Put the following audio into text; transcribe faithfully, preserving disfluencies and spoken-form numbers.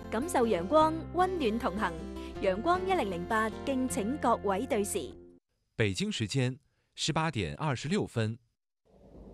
感受陽光，溫暖同行。陽光一零零八，敬請各位對時。 北京時間十八點二十六分。